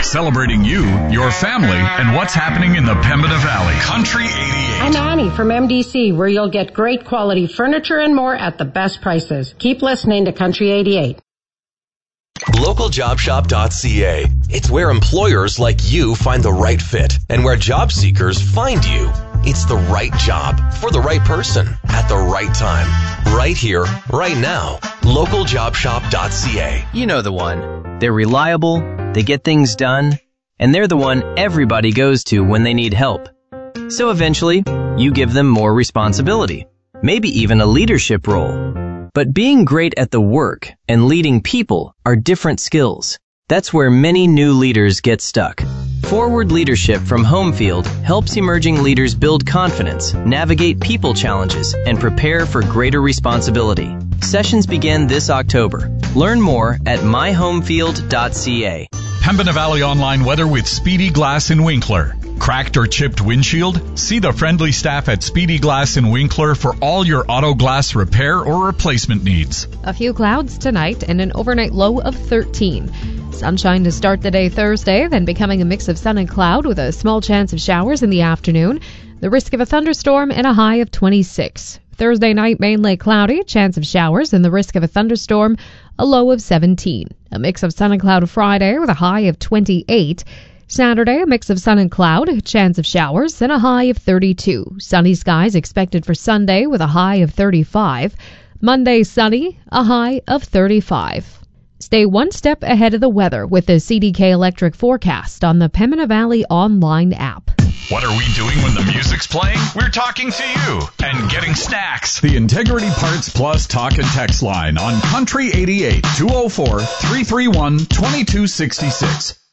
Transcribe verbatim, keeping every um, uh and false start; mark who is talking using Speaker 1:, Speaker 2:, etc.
Speaker 1: Celebrating you, your family, and what's happening in the Pembina Valley. Country eighty-eight.
Speaker 2: I'm Annie from M D C, where you'll get great quality furniture and more at the best prices. Keep listening to Country eighty-eight.
Speaker 3: local job shop dot c a. It's where employers like you find the right fit and where job seekers find you. It's the right job for the right person at the right time. Right here, right now. local job shop dot c a.
Speaker 4: You know the one. They're reliable, they get things done, and they're the one everybody goes to when they need help. So eventually, you give them more responsibility, maybe even a leadership role. But being great at the work and leading people are different skills. That's where many new leaders get stuck. Forward Leadership from Homefield helps emerging leaders build confidence, navigate people challenges, and prepare for greater responsibility. Sessions begin this October. Learn more at my homefield dot c a.
Speaker 1: Pembina Valley Online weather with Speedy Glass in Winkler. Cracked or chipped windshield? See the friendly staff at Speedy Glass in Winkler for all your auto glass repair or replacement needs.
Speaker 5: A few clouds tonight and an overnight low of thirteen. Sunshine to start the day Thursday, then becoming a mix of sun and cloud with a small chance of showers in the afternoon. The risk of a thunderstorm and a high of twenty-six. Thursday night mainly cloudy, chance of showers and the risk of a thunderstorm, a low of seventeen. A mix of sun and cloud Friday with a high of twenty-eight. Saturday, a mix of sun and cloud, chance of showers, and a high of thirty-two. Sunny skies expected for Sunday with a high of thirty-five. Monday, sunny, a high of thirty-five. Stay one step ahead of the weather with the C D K Electric forecast on the Pembina Valley online app.
Speaker 1: What are we doing when the music's playing? We're talking to you and getting snacks. The Integrity Parts Plus talk and text line on Country eighty-eight, two oh four, three three one, two two six six.